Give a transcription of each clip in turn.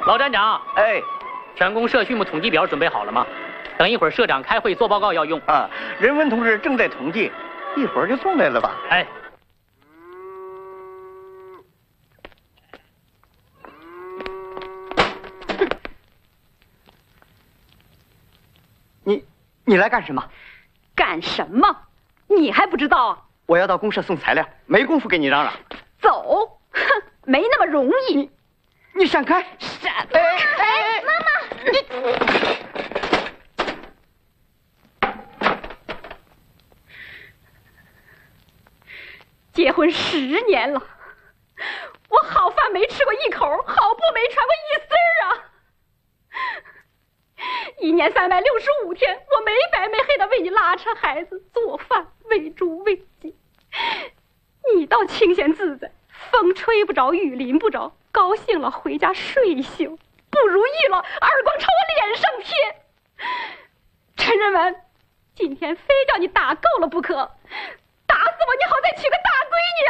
老站长， 哎， 全公社畜牧统计表准备好了吗？等一会儿社长开会做报告要用。 啊，人文同志正在统计，一会儿就送来了吧？ 哎， 你来干什么？ 干什么？你还不知道啊？ 我要到公社送材料，没工夫跟你嚷嚷。 走，哼，没那么容易。 你闪开！ 闪！ 哎， 妈妈，结婚10年了，我好饭没吃过一口，好布没穿过一丝儿啊！1年365天，我没白没黑的为你拉扯孩子、做饭、喂猪喂鸡，你倒清闲自在，风吹不着，雨淋不着，高兴了回家睡一宿，不如意了耳光朝我脸上贴。陈仁文，今天非叫你打够了不可，打死我你好再娶个大闺女啊！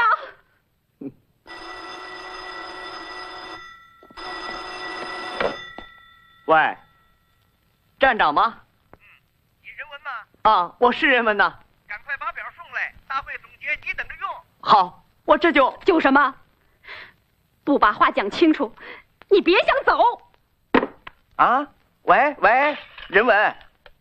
喂，站长吗？ 你人文吗？ 啊，我是人文呐。 赶快把表送来，大会总结你等着用。 好，我这就什么？不把话讲清楚，你别想走。 啊！喂，人文。